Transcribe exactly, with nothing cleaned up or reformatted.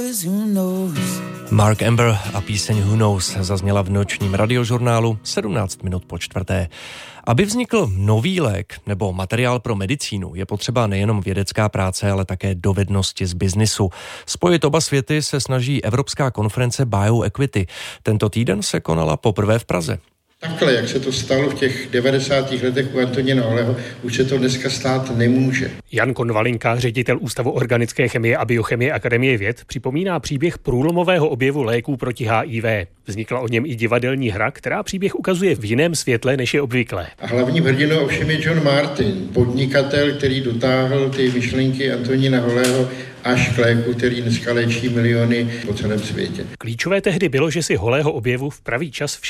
Mark Amber a píseň Who Knows zazněla v nočním radiožurnálu sedmnáct minut po čtvrté. Aby vznikl nový lék nebo materiál pro medicínu, je potřeba nejenom vědecká práce, ale také dovednosti z biznisu. Spojit oba světy se snaží Evropská konference BioEquity. Tento týden se konala poprvé v Praze. Takhle, jak se to stalo v těch devadesátých letech u Antonína Holého, už se to dneska stát nemůže. Jan Konvalinka, ředitel Ústavu organické chemie a biochemie Akademie věd, připomíná příběh průlomového objevu léků proti H I V. Vznikla o něm i divadelní hra, která příběh ukazuje v jiném světle, než je obvyklé. A hlavním hrdinou ovšem je John Martin, podnikatel, který dotáhl ty myšlenky Antonína Holého až k léku, který dneska léčí miliony po celém světě. Klíčové tehdy bylo, že si Holého objevu v pravý čas všiml